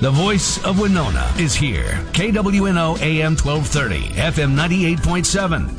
The voice of Winona is here. KWNO AM 1230, FM 98.7.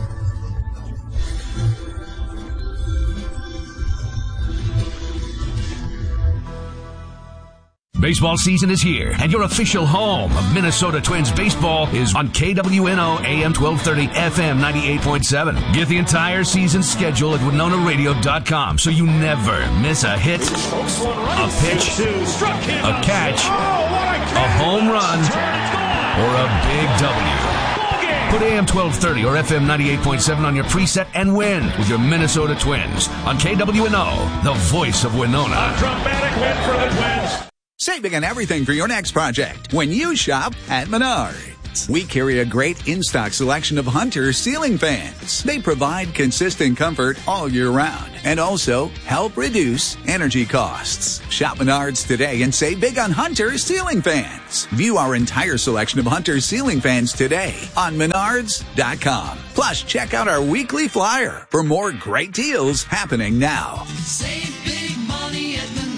Baseball season is here, and your official home of Minnesota Twins baseball is on KWNO AM 1230, FM 98.7. Get the entire season schedule at WinonaRadio.com so you never miss a hit, a pitch, a catch, a home run, or a big W. Put AM 1230 or FM 98.7 on your preset and win with your Minnesota Twins on KWNO, the voice of Winona. A dramatic win for the Twins. Saving on everything for your next project when you shop at Menards. We carry a great in-stock selection of Hunter ceiling fans. They provide consistent comfort all year round and also help reduce energy costs. Shop Menards today and save big on Hunter ceiling fans. View our entire selection of Hunter ceiling fans today on Menards.com. Plus, check out our weekly flyer for more great deals happening now. Save big money at Menards.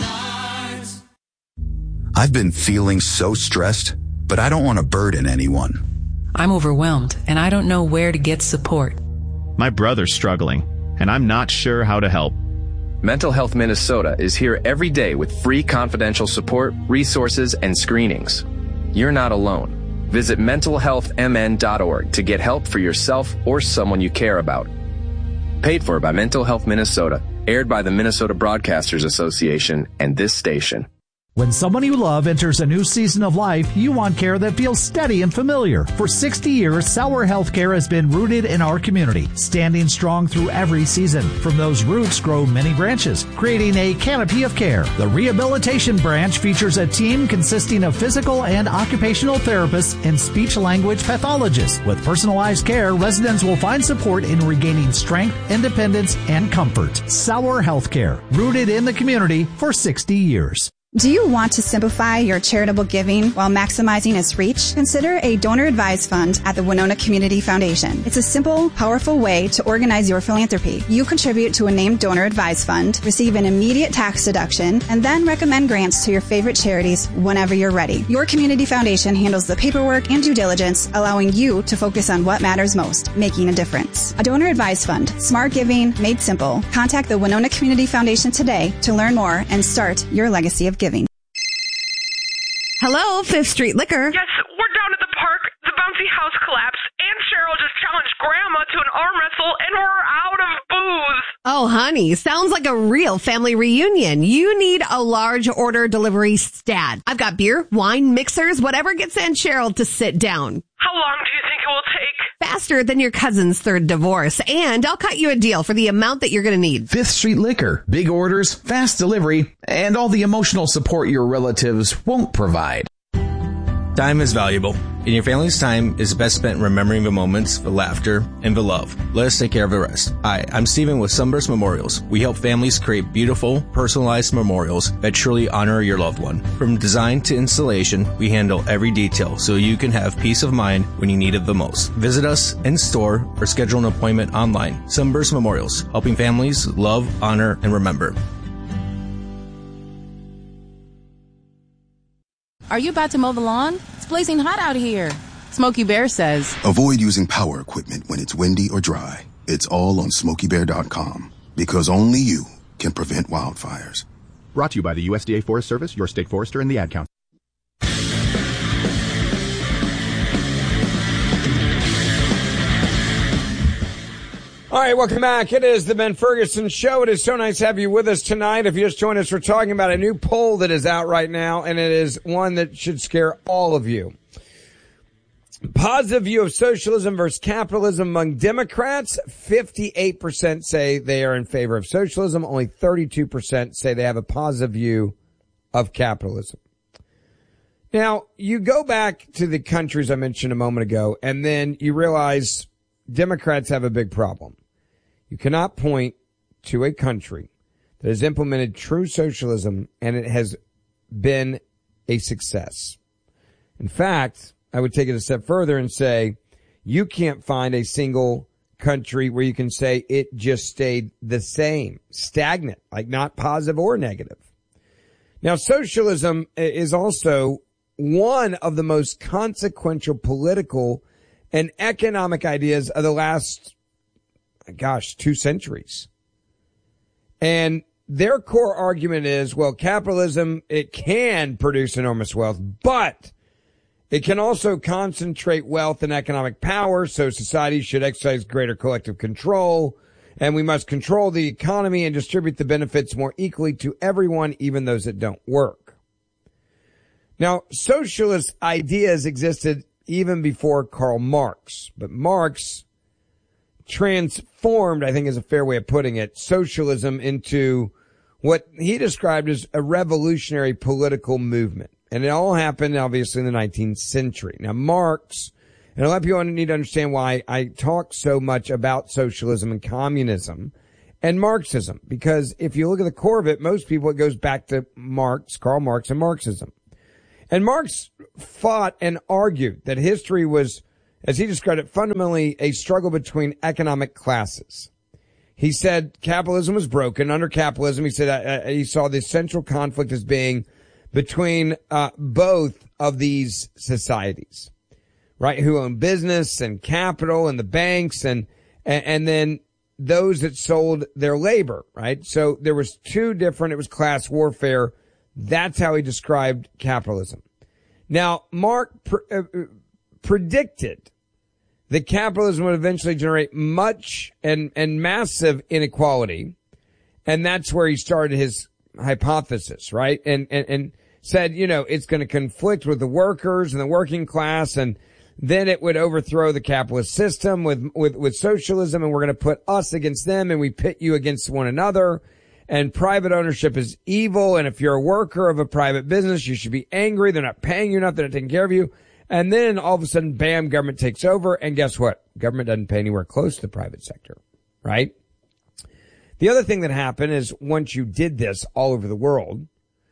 I've been feeling so stressed, but I don't want to burden anyone. I'm overwhelmed, and I don't know where to get support. My brother's struggling, and I'm not sure how to help. Mental Health Minnesota is here every day with free confidential support, resources, and screenings. You're not alone. Visit mentalhealthmn.org to get help for yourself or someone you care about. Paid for by Mental Health Minnesota, aired by the Minnesota Broadcasters Association and this station. When someone you love enters a new season of life, you want care that feels steady and familiar. For 60 years, Sauer Healthcare has been rooted in our community, standing strong through every season. From those roots grow many branches, creating a canopy of care. The rehabilitation branch features a team consisting of physical and occupational therapists and speech-language pathologists. With personalized care, residents will find support in regaining strength, independence, and comfort. Sauer Healthcare, rooted in the community for 60 years. Do you want to simplify your charitable giving while maximizing its reach? Consider a donor-advised fund at the Winona Community Foundation. It's a simple, powerful way to organize your philanthropy. You contribute to a named donor-advised fund, receive an immediate tax deduction, and then recommend grants to your favorite charities whenever you're ready. Your community foundation handles the paperwork and due diligence, allowing you to focus on what matters most, making a difference. A donor-advised fund, smart giving made simple. Contact the Winona Community Foundation today to learn more and start your legacy of giving. Hello, Fifth Street Liquor. Yes, we're down at the park. The bouncy house collapsed, and Cheryl just challenged Grandma to an arm wrestle, and we're out of booze. Oh, honey, sounds like a real family reunion. You need a large order delivery stat. I've got beer, wine, mixers, whatever gets Aunt Cheryl to sit down. How long do you think it will take? Faster than your cousin's third divorce, and I'll cut you a deal for the amount that you're going to need. Fifth Street Liquor. Big orders, fast delivery, and all the emotional support your relatives won't provide. Time is valuable, and your family's time is best spent remembering the moments, the laughter, and the love. Let us take care of the rest. Hi, I'm Steven with Sunburst Memorials. We help families create beautiful, personalized memorials that truly honor your loved one. From design to installation, we handle every detail so you can have peace of mind when you need it the most. Visit us in store or schedule an appointment online. Sunburst Memorials, helping families love, honor, and remember. Are you about to mow the lawn? It's blazing hot out here. Smokey Bear says, avoid using power equipment when it's windy or dry. It's all on SmokeyBear.com because only you can prevent wildfires. Brought to you by the USDA Forest Service, your state forester, and the Ad Council. All right, welcome back. It is the Ben Ferguson Show. It is so nice to have you with us tonight. If you just joined us, we're talking about a new poll that is out right now, and it is one that should scare all of you. Positive view of socialism versus capitalism among Democrats. 58% say they are in favor of socialism. Only 32% say they have a positive view of capitalism. Now, you go back to the countries I mentioned a moment ago, and then you realize Democrats have a big problem. You cannot point to a country that has implemented true socialism and it has been a success. In fact, I would take it a step further and say you can't find a single country where you can say it just stayed the same, stagnant, like not positive or negative. Now, socialism is also one of the most consequential political and economic ideas of the last, 2 centuries. And their core argument is, well, capitalism, it can produce enormous wealth, but it can also concentrate wealth and economic power, so society should exercise greater collective control, and we must control the economy and distribute the benefits more equally to everyone, even those that don't work. Now, socialist ideas existed even before Karl Marx, but Marx transformed, I think is a fair way of putting it, socialism into what he described as a revolutionary political movement. And it all happened, obviously, in the 19th century. Now, Marx, and a lot of people need to understand why I talk so much about socialism and communism and Marxism. Because if you look at the core of it, most people, it goes back to Marx, Karl Marx, and Marxism. And Marx fought and argued that history was, as he described it, fundamentally a struggle between economic classes. He said capitalism was broken. Under capitalism, he said he saw the central conflict as being between both of these societies, right? Who own business and capital and the banks and then those that sold their labor, right? So there was two different, it was class warfare. That's how he described capitalism. Now, Marx predicted that capitalism would eventually generate much and massive inequality. And that's where he started his hypothesis, right? And said, it's going to conflict with the workers and the working class, and then it would overthrow the capitalist system with socialism, and we're going to put us against them, and we pit you against one another, and private ownership is evil, and if you're a worker of a private business, you should be angry. They're not paying you enough. They're not taking care of you. And then all of a sudden, bam, government takes over, and guess what? Government doesn't pay anywhere close to the private sector, right? The other thing that happened is once you did this all over the world,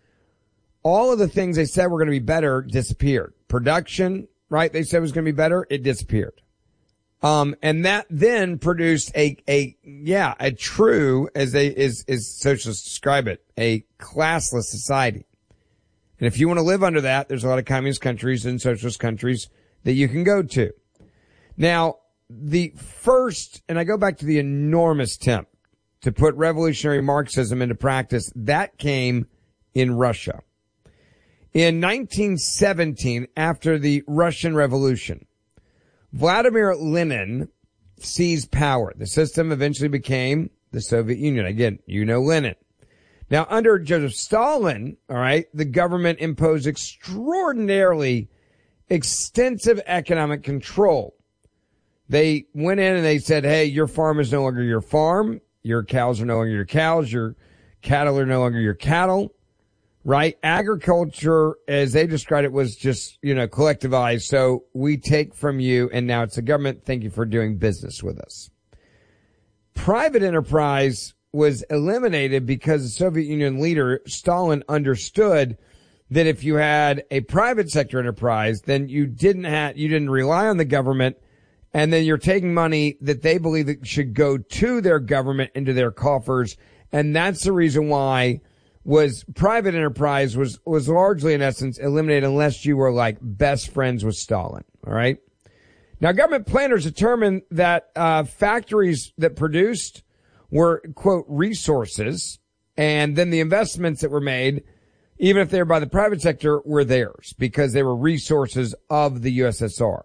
all of the things they said were going to be better disappeared. Production, right? They said was going to be better. It disappeared. And that then produced a true, as socialists describe it, a classless society. And if you want to live under that, there's a lot of communist countries and socialist countries that you can go to. Now, the first, and I go back to the enormous attempt to put revolutionary Marxism into practice, that came in Russia. In 1917, after the Russian Revolution, Vladimir Lenin seized power. The system eventually became the Soviet Union. Again, Lenin. Now, under Joseph Stalin, all right, the government imposed extraordinarily extensive economic control. They went in and they said, hey, your farm is no longer your farm. Your cows are no longer your cows. Your cattle are no longer your cattle. Right? Agriculture, as they described it, was just, collectivized. So we take from you and now it's the government. Thank you for doing business with us. Private enterprise was eliminated because the Soviet Union leader, Stalin, understood that if you had a private sector enterprise, then you didn't rely on the government, and then you're taking money that they believe that should go to their government into their coffers. And that's the reason why was private enterprise was largely, in essence, eliminated unless you were like best friends with Stalin. All right. Now, government planners determined that factories that produced were, quote, resources, and then the investments that were made, even if they were by the private sector, were theirs because they were resources of the USSR.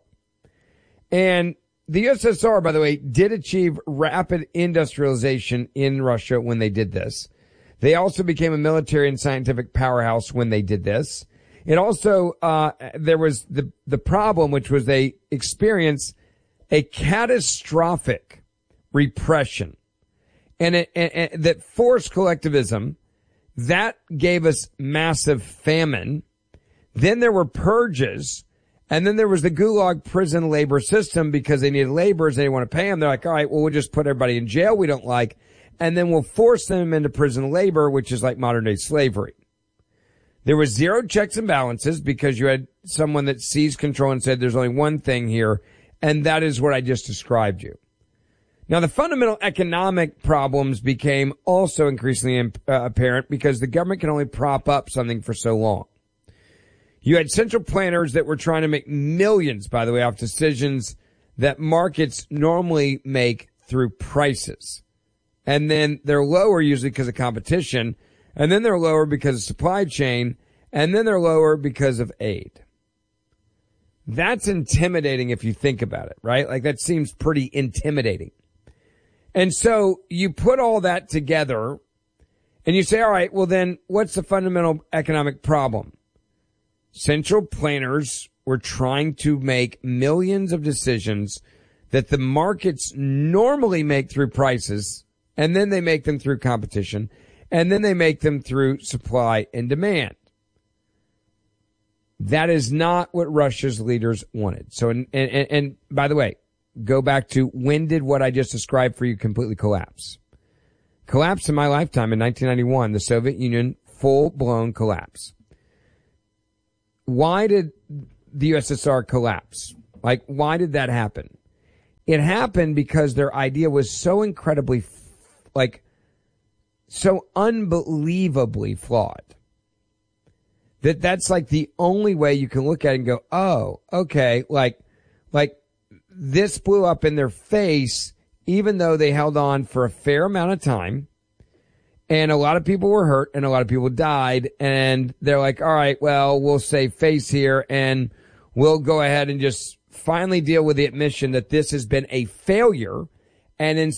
And the USSR, by the way, did achieve rapid industrialization in Russia when they did this. They also became a military and scientific powerhouse when they did this. It also, there was the problem, which was they experienced a catastrophic repression and that forced collectivism. That gave us massive famine. Then there were purges. And then there was the Gulag prison labor system because they needed laborers. They didn't want to pay them. They're like, all right, well, we'll just put everybody in jail we don't like. And then we'll force them into prison labor, which is like modern day slavery. There was zero checks and balances because you had someone that seized control and said there's only one thing here, and that is what I just described you. Now, the fundamental economic problems became also increasingly apparent because the government can only prop up something for so long. You had central planners that were trying to make millions, by the way, off decisions that markets normally make through prices. And then they're lower usually because of competition. And then they're lower because of supply chain. And then they're lower because of aid. That's intimidating if you think about it, right? Like that seems pretty intimidating. And so you put all that together and you say, all right, well then what's the fundamental economic problem? Central planners were trying to make millions of decisions that the markets normally make through prices, and then they make them through competition, and then they make them through supply and demand. That is not what Russia's leaders wanted. So, and by the way, go back to when did what I just described for you completely collapse? Collapsed in my lifetime in 1991, the Soviet Union, full-blown collapse. Why did the USSR collapse? Like, why did that happen? It happened because their idea was so incredibly, so unbelievably flawed. That's like the only way you can look at it and go, oh, okay, like this blew up in their face, even though they held on for a fair amount of time. And a lot of people were hurt and a lot of people died. And they're like, all right, well, we'll save face here and we'll go ahead and just finally deal with the admission that this has been a failure. And in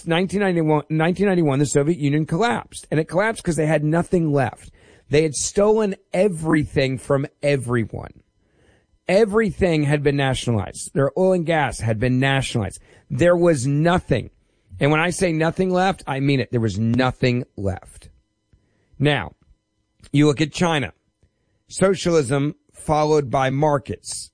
1991, the Soviet Union collapsed. And it collapsed because they had nothing left. They had stolen everything from everyone. Everything had been nationalized. Their oil and gas had been nationalized. There was nothing. And when I say nothing left, I mean it. There was nothing left. Now, you look at China. Socialism followed by markets.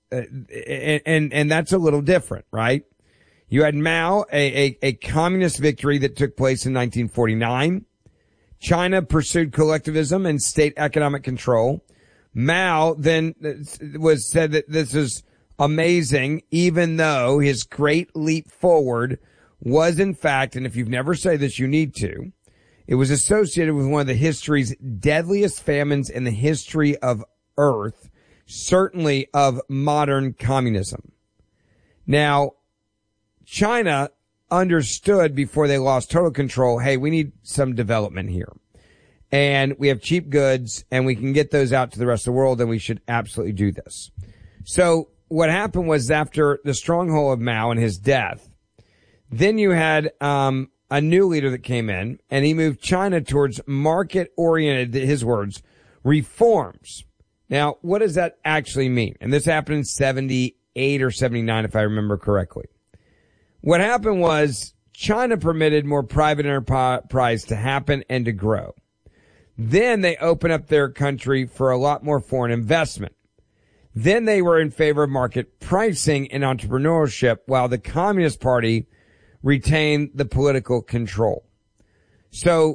And that's a little different, right? You had Mao, a communist victory that took place in 1949. China pursued collectivism and state economic control. Mao then said that this is amazing, even though his great leap forward was in fact, and if you've never said this, you need to, it was associated with one of the history's deadliest famines in the history of Earth, certainly of modern communism. Now, China understood before they lost total control, hey, we need some development here. And we have cheap goods and we can get those out to the rest of the world and we should absolutely do this. So what happened was after the stronghold of Mao and his death, then you had a new leader that came in and he moved China towards market-oriented, his words, reforms. Now, what does that actually mean? And this happened in 78 or 79, if I remember correctly. What happened was China permitted more private enterprise to happen and to grow. Then they opened up their country for a lot more foreign investment. Then they were in favor of market pricing and entrepreneurship, while the Communist Party retained the political control. So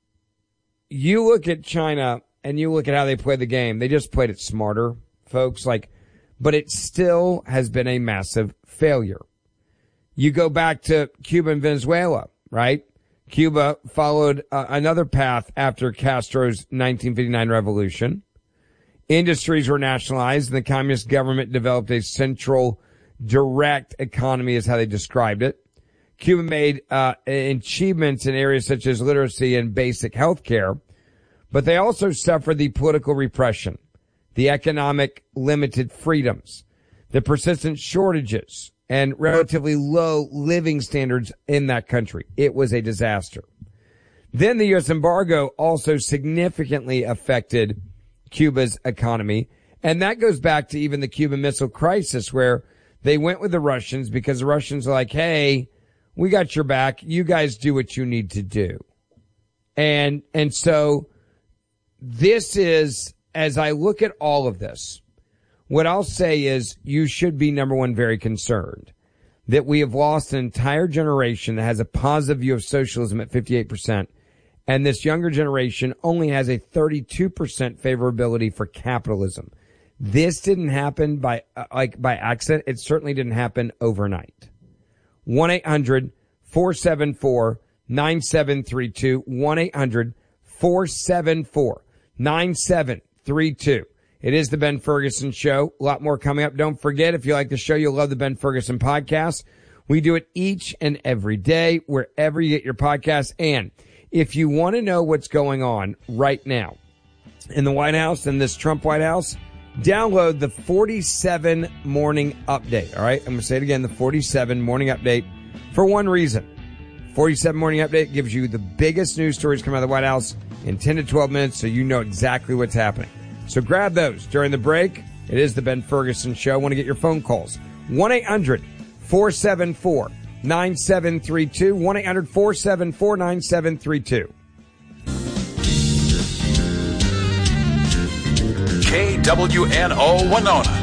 you look at China and you look at how they play the game. They just played it smarter, folks. But it still has been a massive failure. You go back to Cuba and Venezuela, right? Cuba followed another path after Castro's 1959 revolution. Industries were nationalized and the communist government developed a central direct economy is how they described it. Cuba made achievements in areas such as literacy and basic health care, but they also suffered the political repression, the economic limited freedoms, the persistent shortages, and relatively low living standards in that country. It was a disaster. Then the U.S. embargo also significantly affected Cuba's economy, and that goes back to even the Cuban Missile Crisis, where they went with the Russians because the Russians are like, hey, we got your back. You guys do what you need to do. And so this is, as I look at all of this, what I'll say is you should be, number one, very concerned that we have lost an entire generation that has a positive view of socialism at 58%. And this younger generation only has a 32% favorability for capitalism. This didn't happen by accident. It certainly didn't happen overnight. 1-800-474-9732. 1-800-474-9732 It is the Ben Ferguson Show. A lot more coming up. Don't forget, if you like the show, you'll love the Ben Ferguson podcast. We do it each and every day, wherever you get your podcasts. And if you want to know what's going on right now in the White House, in this Trump White House, download the 47 Morning Update. All right, I'm going to say it again, the 47 Morning Update, for one reason. 47 Morning Update gives you the biggest news stories coming out of the White House in 10 to 12 minutes, so you know exactly what's happening. So grab those during the break. It is the Ben Ferguson Show. I want to get your phone calls. 1-800-474-9732. 1-800-474-9732. KWNO Winona.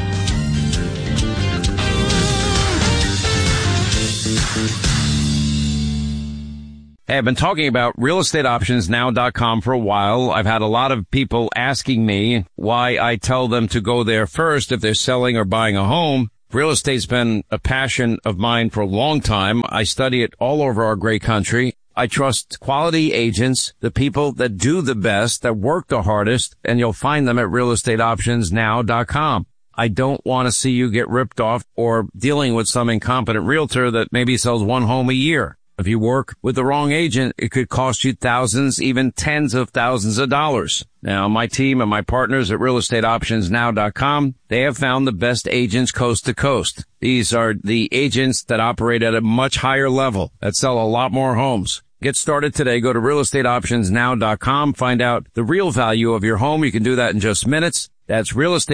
Hey, I've been talking about realestateoptionsnow.com for a while. I've had a lot of people asking me why I tell them to go there first if they're selling or buying a home. Real estate's been a passion of mine for a long time. I study it all over our great country. I trust quality agents, the people that do the best, that work the hardest, and you'll find them at realestateoptionsnow.com. I don't want to see you get ripped off or dealing with some incompetent realtor that maybe sells one home a year. If you work with the wrong agent, it could cost you thousands, even tens of thousands of dollars. Now, my team and my partners at realestateoptionsnow.com, they have found the best agents coast to coast. These are the agents that operate at a much higher level, that sell a lot more homes. Get started today. Go to realestateoptionsnow.com. Find out the real value of your home. You can do that in just minutes. That's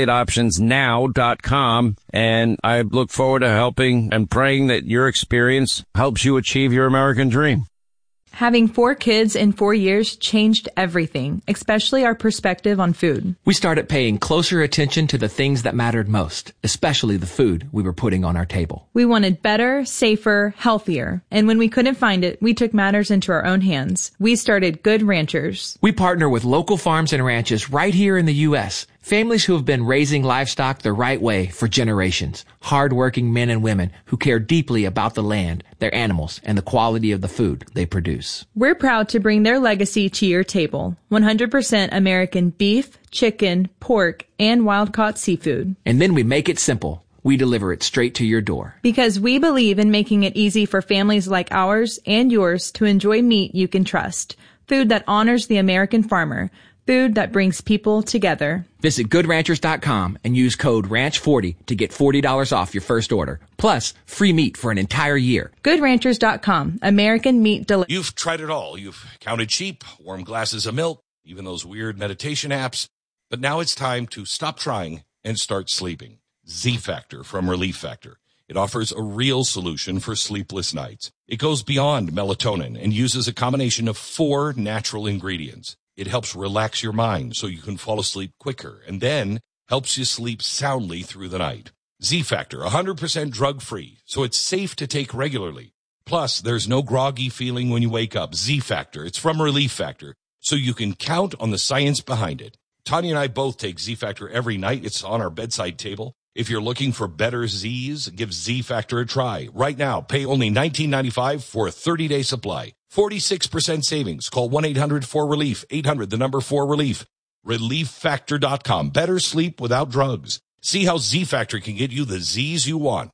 realestateoptionsnow.com. And I look forward to helping and praying that your experience helps you achieve your American dream. Having 4 kids in 4 years changed everything, especially our perspective on food. We started paying closer attention to the things that mattered most, especially the food we were putting on our table. We wanted better, safer, healthier. And when we couldn't find it, we took matters into our own hands. We started Good Ranchers. We partner with local farms and ranches right here in the U.S., families who have been raising livestock the right way for generations. Hard-working men and women who care deeply about the land, their animals, and the quality of the food they produce. We're proud to bring their legacy to your table. 100% American beef, chicken, pork, and wild-caught seafood. And then we make it simple. We deliver it straight to your door. Because we believe in making it easy for families like ours and yours to enjoy meat you can trust. Food that honors the American farmer. Food that brings people together. Visit GoodRanchers.com and use code RANCH40 to get $40 off your first order. Plus, free meat for an entire year. GoodRanchers.com. American meat delivery. You've tried it all. You've counted sheep, warm glasses of milk, even those weird meditation apps. But now it's time to stop trying and start sleeping. Z-Factor from Relief Factor. It offers a real solution for sleepless nights. It goes beyond melatonin and uses a combination of 4 natural ingredients. It helps relax your mind so you can fall asleep quicker and then helps you sleep soundly through the night. Z-Factor, 100% drug-free, so it's safe to take regularly. Plus, there's no groggy feeling when you wake up. Z-Factor, it's from Relief Factor, so you can count on the science behind it. Tanya and I both take Z-Factor every night. It's on our bedside table. If you're looking for better Z's, give Z-Factor a try. Right now, pay only $19.95 for a 30-day supply. 46% savings. Call 1-800-4RELIEF. 800-4RELIEF. ReliefFactor.com. Better sleep without drugs. See how Z-Factor can get you the Z's you want.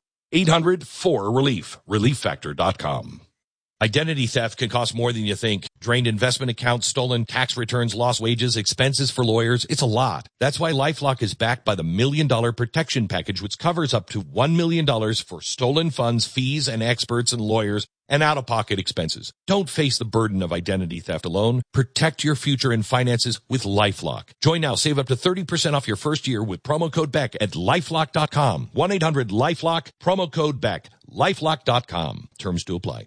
800-4RELIEF. ReliefFactor.com. Identity theft can cost more than you think. Drained investment accounts, stolen tax returns, lost wages, expenses for lawyers. It's a lot. That's why LifeLock is backed by the $1 Million Protection Package, which covers up to $1 million for stolen funds, fees, and experts and lawyers, and out-of-pocket expenses. Don't face the burden of identity theft alone. Protect your future and finances with LifeLock. Join now. Save up to 30% off your first year with promo code BECK at LifeLock.com. 1-800-LifeLock, promo code BECK. LifeLock.com. Terms to apply.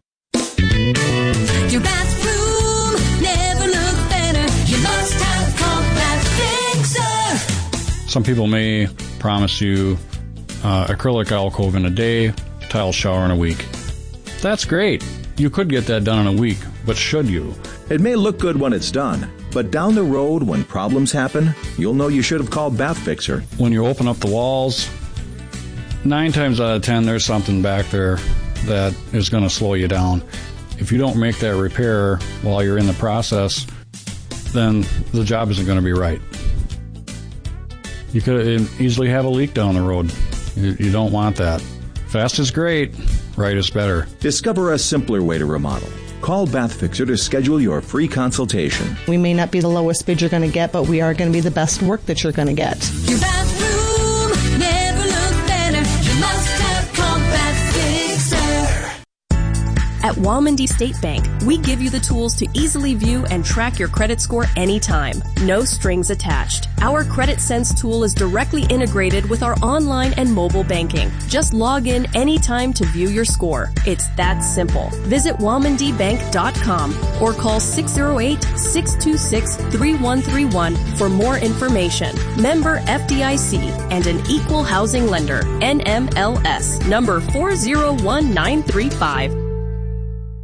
Your bathroom never looked better. You must have Compact Fixer. Some people may promise you acrylic alcove in a day, tile shower in a week. That's great. You could get that done in a week, but should you? It may look good when it's done, but down the road when problems happen, you'll know you should have called Bath Fixer. When you open up the walls, 9 times out of 10, there's something back there that is going to slow you down. If you don't make that repair while you're in the process, then the job isn't going to be right. You could easily have a leak down the road. You don't want that. Fast is great. Right is better. Discover a simpler way to remodel. Call Bath Fixer to schedule your free consultation. We may not be the lowest bid you're going to get, but we are going to be the best work that you're going to get. Your bathroom never looked better. You must have called Bath Fixer. At Walmondie State Bank, we give you the tools to easily view and track your credit score anytime. No strings attached. Our Credit Sense tool is directly integrated with our online and mobile banking. Just log in anytime to view your score. It's that simple. Visit WalmondieBank.com or call 608-626-3131 for more information. Member FDIC and an equal housing lender. NMLS number 401935.